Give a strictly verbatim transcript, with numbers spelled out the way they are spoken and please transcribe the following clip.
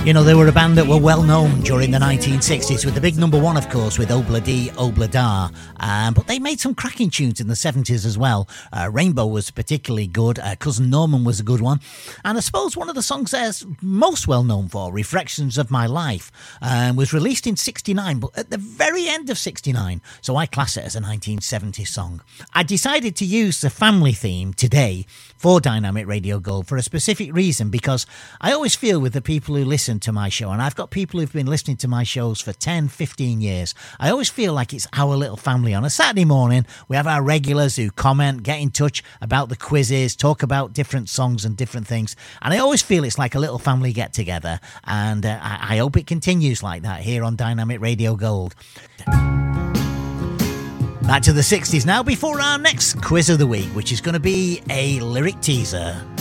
You know, they were a band that were well known during the nineteen sixties, with the big number one, of course, with Obla Dee, Obla Da. Um, but they made some cracking tunes in the seventies as well. Uh, Rainbow was particularly good. Uh, Cousin Norman was a good one. And I suppose one of the songs they're most well known for, Reflections of My Life, um, was released in sixty-nine, but at the very end of sixty-nine. So I class it as a nineteen seventy song. I decided to use the family theme today for Dynamic Radio Gold for a specific reason, because I always feel with the people who listen to my show, and I've got people who've been listening to my shows for ten, fifteen years, I always feel like it's our little family. On a Saturday morning, we have our regulars who comment, get in touch about the quizzes, talk about different songs and different things, and I always feel it's like a little family get together, and uh, I, I hope it continues like that here on Dynamic Radio Gold. Back to the sixties now, before our next quiz of the week, which is going to be a lyric teaser.